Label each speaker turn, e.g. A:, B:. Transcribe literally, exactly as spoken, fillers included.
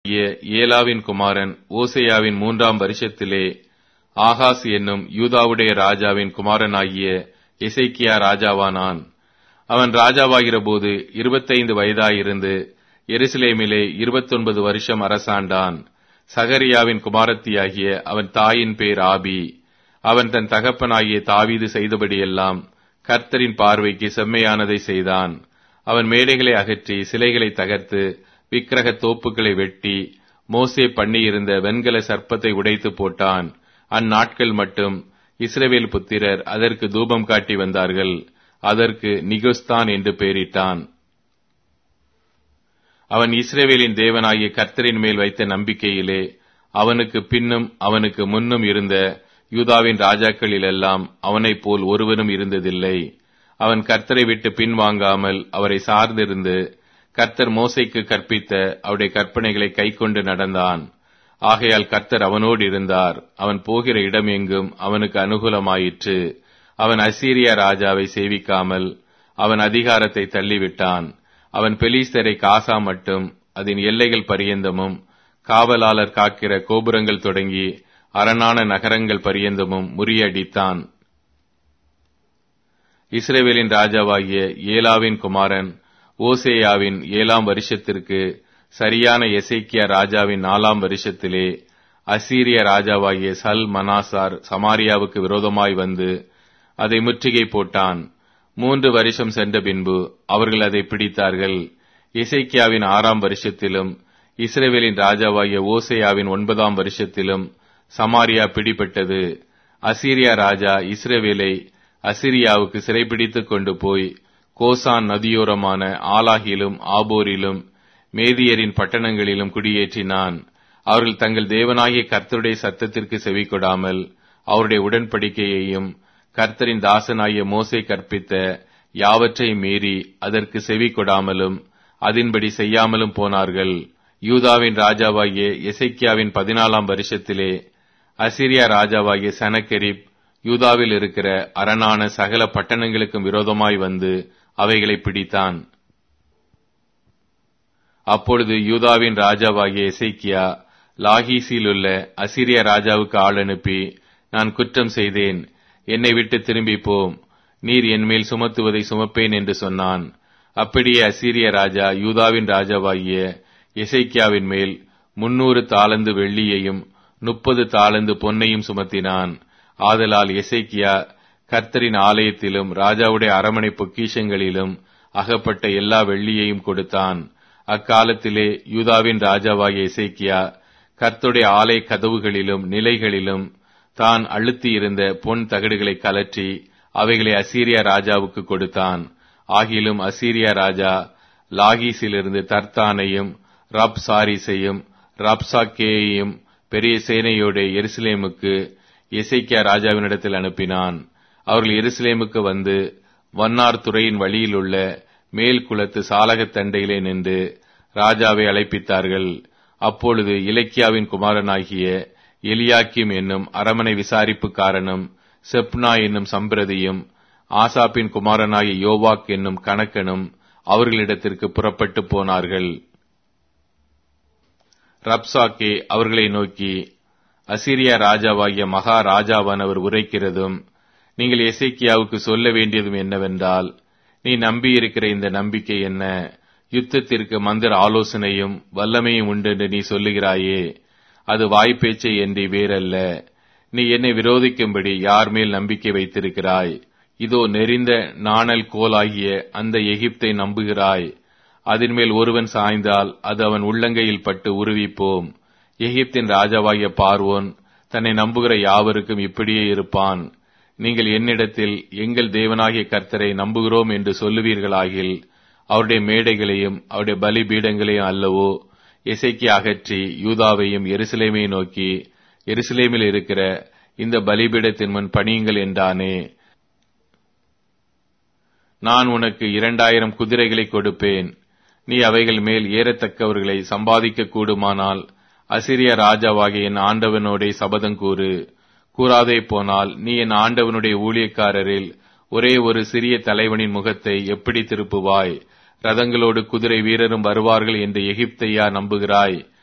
A: ஏலாவின் குமாரன் ஓசேயாவின் மூன்றாம் வருஷத்திலே ஆகாஸ் என்னும் யூதாவுடைய ராஜாவின் குமாரனாகிய எசேக்கியா ராஜாவானான். அவன் ராஜாவாகிற போது இருபத்தைந்து வயதாயிருந்து எருசலேமிலே இருபத்தொன்பது வருஷம் அரசாண்டான். சகரியாவின் குமாரத்தியாகிய அவன் தாயின் பேர் ஆபி. அவன் தன் தகப்பனாகிய தாவீது செய்தபடியெல்லாம் கர்த்தரின் பார்வைக்கு செம்மையானதை செய்தான். அவன் மேடைகளை அகற்றி சிலைகளை தகர்த்து விக்கிரக தோப்புகளை வெட்டி மோசே பண்ணியிருந்த வெண்கல சர்ப்பத்தை உடைத்து போட்டான். அந்நாட்கள் மட்டும் இஸ்ரவேல் புத்திரர் அதற்கு தூபம் காட்டி வந்தார்கள். அதற்கு நிகுஸ்தான் என்று பெயரிட்டான். அவன் இஸ்ரவேலின் தேவனாகிய கர்த்தரின் மேல் வைத்த நம்பிக்கையிலே அவனுக்கு பின்னும் அவனுக்கு முன்னும் இருந்த யூதாவின் ராஜாக்களிலெல்லாம் அவனைப் போல் ஒருவனும் இருந்ததில்லை. அவன் கர்த்தரை விட்டு பின்வாங்காமல் அவரை சார்ந்திருந்து கர்த்தர் மோசேக்கு கற்பித்த அவருடைய கற்பனைகளை கைக்கொண்டு நடந்தான். ஆகையால் கர்த்தர் அவனோடு இருந்தார். அவன் போகிற இடம் எங்கும் அவனுக்கு அனுகூலமாயிற்று. அவன் அசீரியா ராஜாவை சேவிக்காமல் அவன் அதிகாரத்தை தள்ளிவிட்டான். அவன் பெலிஸ்தரை காசா மட்டும் அதன் எல்லைகள் பரியந்தமும் காவலாளர் காக்கிற கோபுரங்கள் தொடங்கி அரணான நகரங்கள் பரியந்தமும் முறியடித்தான். இஸ்ரவேலின் ராஜாவாகிய ஏலாவின் குமாரன் ஓசேயாவின் ஏழாம் வருஷத்திற்கு சரியான எசேக்கியா ராஜாவின் நாலாம் வருஷத்திலே அசீரிய ராஜாவாகிய சல் மனாசார் சமாரியாவுக்கு விரோதமாய் வந்து அதை முற்றுகை போட்டான். மூன்று வருஷம் சென்ற பின்பு அவர்கள் அதை பிடித்தார்கள். எசேக்கியாவின் ஆறாம் வருஷத்திலும் இஸ்ரவேலின் ராஜாவாகிய ஓசேயாவின் ஒன்பதாம் வருஷத்திலும் சமாரியா பிடிபட்டது. அசீரியா ராஜா இஸ்ரவேலை அசீரியாவுக்கு சிறைபிடித்துக் கொண்டு போய் கோசான் நதியோரமான ஆலாகிலும் ஆபோரிலும் மேதியரின் பட்டணங்களிலும் குடியேற்றினான். அவர்கள் தங்கள் தேவனாகிய கர்த்தருடைய சத்தத்திற்கு செவிகொடாமல் அவருடைய உடன்படிக்கையையும் கர்த்தரின் தாசனாகிய மோசே கற்பித்த யாவற்றையும் மீறி அதற்கு செவி கொடாமலும் அதின்படி செய்யாமலும் போனார்கள். யூதாவின் ராஜாவாகிய எசேக்கியாவின் பதினாலாம் வருஷத்திலே அசீரியா ராஜாவாகிய சனகெரிப் யூதாவில் இருக்கிற அரணான சகல பட்டணங்களுக்கும் விரோதமாய் வந்து அவைகளை பிடித்தான். அப்பொழுது யூதாவின் ராஜாவாகிய எசேக்கியா லாகீசில் உள்ள அசீரியா ராஜாவுக்கு ஆள் அனுப்பி, நான் குற்றம் செய்தேன், என்னை விட்டு திரும்பி போம், நீர் என்மேல் சுமத்துவதை சுமப்பேன் என்று சொன்னான். அப்படியே அசீரிய ராஜா யூதாவின் ராஜாவாகிய எசேக்கியாவின் மேல் முன்னூறு தாலந்து வெள்ளியையும் முப்பது தாலந்து பொன்னையும் சுமத்தினான். ஆதலால் எசேக்கியா கர்த்தரின் ஆலயத்திலும் ராஜாவுடைய அரமனை பொக்கிஷங்களிலும் அகப்பட்ட எல்லா வெள்ளியையும் கொடுத்தான். அக்காலத்திலே யூதாவின் ராஜாவாகிய எசேக்கியா கர்த்தருடைய ஆலய கதவுகளிலும் நிலைகளிலும் தான் அழுத்தியிருந்த பொன் தகடுகளை கலற்றி அவைகளை அசீரியா ராஜாவுக்கு கொடுத்தான். ஆகிலும் அசீரியா ராஜா லாகீசிலிருந்து தர்த்தானையும் ரப்சாரிசையும் ரப்சாக்கேயையும் பெரிய சேனையோடு எருசலேமுக்கு எசேக்கியா ராஜாவினிடத்தில் அனுப்பினான். அவர்கள் எருசலேமுக்கு வந்து வன்னார் துறையின் வழியில் உள்ள மேல் குளத்து சாலகத் தண்டையிலே நின்று ராஜாவை அழைப்பித்தார்கள். அப்பொழுது இலக்கியாவின் குமாரனாகிய எலியாக்கிம் என்னும் அரமனை விசாரிப்புக்காரனும் செப்னா என்னும் சம்பிரதியும் ஆசாப்பின் குமாரனாகிய யோவாக் என்னும் கணக்கனும் அவர்களிடத்திற்கு புறப்பட்டு போனார்கள். ரப்சாக்கே அவர்களை நோக்கி, அசீரியா ராஜாவாகிய மகா ராஜாவானவர் உரைக்கிறதும் நீங்கள் எசேக்கியாவுக்கு சொல்ல வேண்டியதும் என்னவென்றால், நீ நம்பியிருக்கிற இந்த நம்பிக்கை என்ன? யுத்தத்திற்கு மந்திர ஆலோசனையும் வல்லமையும் உண்டு என்று நீ சொல்லுகிறாயே, அது வாய்ப்பேச்சை என்று வேறல்ல. நீ என்னை விரோதிக்கும்படி யார் மேல் நம்பிக்கை வைத்திருக்கிறாய்? இதோ நெறிந்த நாணல் கோலாகிய அந்த எகிப்தை நம்புகிறாய். அதன் மேல் ஒருவன் சாய்ந்தால் அது அவன் உள்ளங்கையில் பட்டு உருவிப்போம். எகிப்தின் ராஜாவாகிய பார்வோன் தன்னை நம்புகிற யாவருக்கும் இப்படியே இருப்பான். நீங்கள் என்னிடத்தில் எங்கள் தேவனாகிய கர்த்தரை நம்புகிறோம் என்று சொல்லுவீர்களாகில் அவருடைய மேடைகளையும் அவருடைய பலி பீடங்களையும் அல்லவோ எசேக்கியா அகற்றி யூதாவையும் எருசலேமையும் நோக்கி, எருசலேமில் இருக்கிற இந்த பலிபீடத்தின் முன் பணியுங்கள் என்றானே. நான் உனக்கு இரண்டாயிரம் குதிரைகளை கொடுப்பேன். நீ அவைகள் மேல் ஏறத்தக்கவர்களை சம்பாதிக்க கூடுமானால் அசீரியா ராஜாவாகிய என் ஆண்டவனோடே சபதம் கூறு. கூறாதே போனால் நீ என் ஆண்டவனுடைய ஊழியக்காரரில் ஒரே ஒரு சிறிய தலைவனின் முகத்தை எப்படி திருப்புவாய்? ரதங்களோடு குதிரை வீரரும் வருவார்கள் என்று எகிப்தையா நம்புகிறாய்?